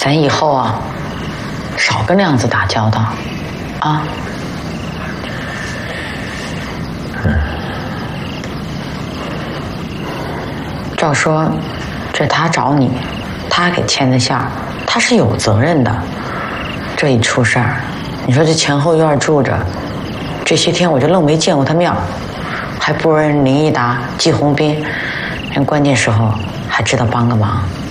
咱以后啊，少跟那样子打交道，啊。照说，这他找你，他给牵的线儿，他是有责任的。这一出事儿，你说这前后院住着，这些天我就愣没见过他面儿，还不如人林毅达、季红斌，人关键时候还知道帮个忙。